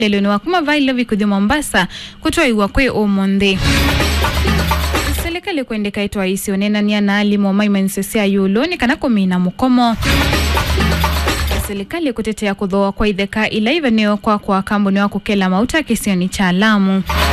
lelo ni wakuma vailo vikuthi Mombasa kutoa iwakwe omonde. Serikali kuendeka itwa isi onenania na alimo maimansesia yuloni kana komina mukomo. Serikali kutetea kudhoa kwa idheka ila iveneo kwa kambuni wa kukela mauta kisioni cha Lamu.